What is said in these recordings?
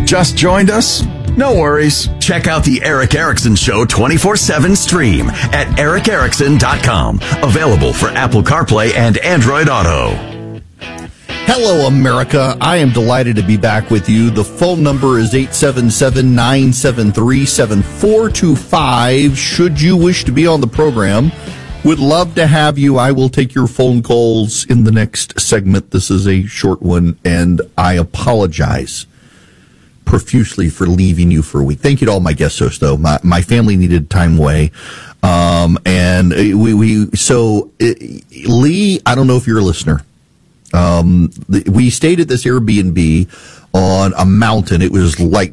Just joined us? No worries. Check out the Eric Erickson Show 24/7 stream at ericerickson.com. Available for Apple CarPlay and Android Auto. Hello, America. I am delighted to be back with you. The phone number is 877-973-7425. Should you wish to be on the program, would love to have you. I will take your phone calls in the next segment. This is a short one, and I apologize profusely for leaving you for a week. Thank you to all my guest hosts, though. My family needed time away. And Lee, I don't know if you're a listener. We stayed at this Airbnb on a mountain. It was like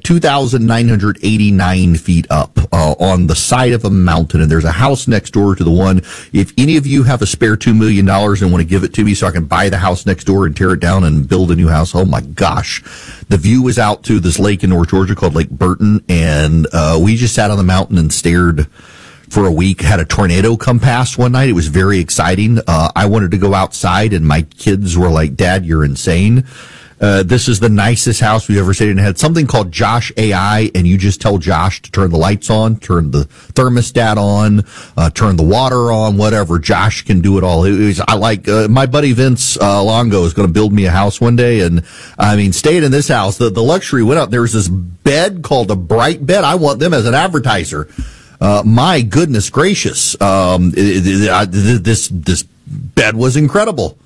2,989 feet up on the side of a mountain, and there's a house next door to the one. If any of you have a spare $2 million and want to give it to me so I can buy the house next door and tear it down and build a new house, oh my gosh. The view was out to this lake in North Georgia called Lake Burton, and we just sat on the mountain and stared for a week. Had a tornado come past one night. It was very exciting. I wanted to go outside, and my kids were like, Dad, you're insane. This is the nicest house we've ever stayed in. It had something called Josh AI, and you just tell Josh to turn the lights on, turn the thermostat on, turn the water on, whatever. Josh can do it all. It was, my buddy Vince Longo is going to build me a house one day, and I mean, staying in this house, the luxury went up. There was this bed called a Bright Bed. I want them as an advertiser. My goodness gracious. This bed was incredible.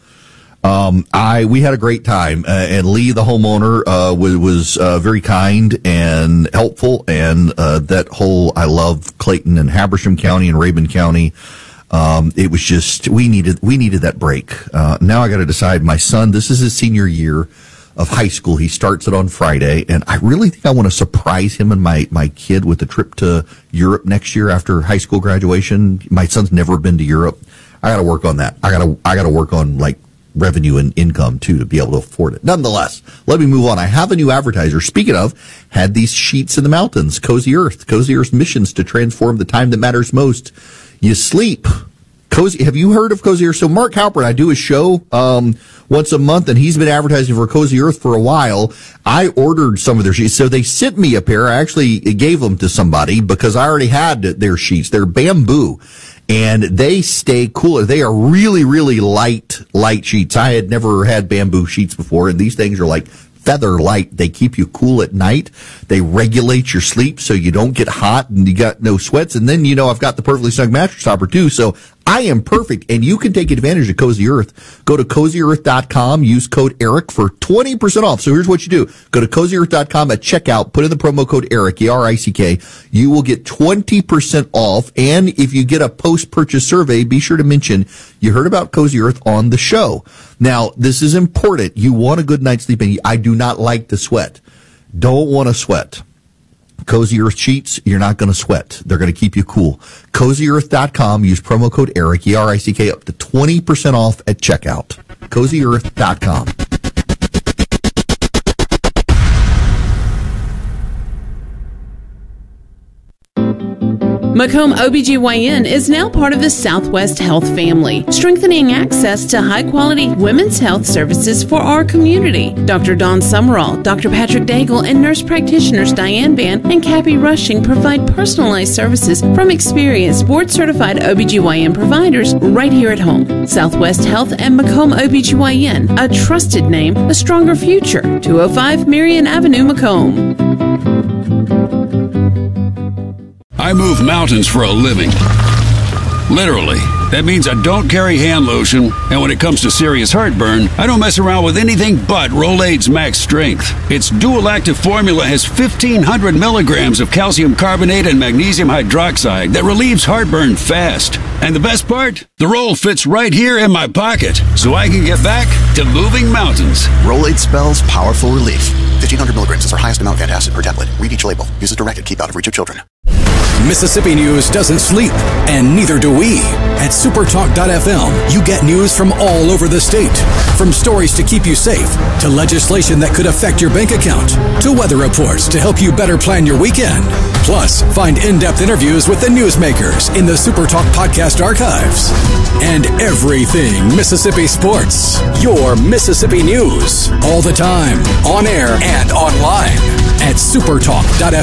We had a great time, and Lee, the homeowner, was very kind and helpful, and I love Clayton and Habersham County and Rabun County. It was just, we needed that break. Now I got to decide, my son, this is his senior year of high school. He starts it on Friday, and I really think I want to surprise him and my kid with a trip to Europe next year after high school graduation. My son's never been to Europe. I got to work on that. I got to work on like revenue and income too to be able to afford it. Nonetheless, let me move on. I have a new advertiser. Speaking of, had these sheets in the mountains, Cozy Earth missions to transform the time that matters most. You sleep. Cozy, have you heard of Cozy Earth? So Mark Halpern, I do a show once a month, and he's been advertising for Cozy Earth for a while. I ordered some of their sheets, so they sent me a pair. I actually gave them to somebody because I already had their sheets. They're bamboo, and they stay cooler. They are really, really light sheets. I had never had bamboo sheets before, and these things are like feather light. They keep you cool at night. They regulate your sleep so you don't get hot and you got no sweats. And then, I've got the Perfectly Snug mattress topper too. So I am perfect. And you can take advantage of Cozy Earth. Go to CozyEarth.com. Use code ERIC for 20% off. So here's what you do. Go to CozyEarth.com at checkout. Put in the promo code ERIC, E-R-I-C-K. You will get 20% off. And if you get a post-purchase survey, be sure to mention you heard about Cozy Earth on the show. Now, this is important. You want a good night's sleep, and I do not like to sweat. Don't want to sweat. Cozy Earth sheets, you're not going to sweat. They're going to keep you cool. CozyEarth.com. Use promo code ERIC, E-R-I-C-K, up to 20% off at checkout. CozyEarth.com. Macomb OBGYN is now part of the Southwest Health family, strengthening access to high-quality women's health services for our community. Dr. Dawn Summerall, Dr. Patrick Daigle, and nurse practitioners Diane Ban and Cappy Rushing provide personalized services from experienced board-certified OBGYN providers right here at home. Southwest Health and Macomb OBGYN, a trusted name, a stronger future. 205 Marion Avenue, Macomb. I move mountains for a living. Literally. That means I don't carry hand lotion, and when it comes to serious heartburn, I don't mess around with anything but Rolaids Max Strength. Its dual-active formula has 1,500 milligrams of calcium carbonate and magnesium hydroxide that relieves heartburn fast. And the best part? The roll fits right here in my pocket, so I can get back to moving mountains. Rolaids spells powerful relief. 1,500 milligrams is our highest amount of antacid per tablet. Read each label. Use as directed. Keep out of reach of children. Mississippi News doesn't sleep, and neither do we. At supertalk.fm, you get news from all over the state. From stories to keep you safe, to legislation that could affect your bank account, to weather reports to help you better plan your weekend. Plus, find in-depth interviews with the newsmakers in the Supertalk podcast archives. And everything Mississippi sports. Your Mississippi News. All the time, on air and online. At That's supertalk.fm.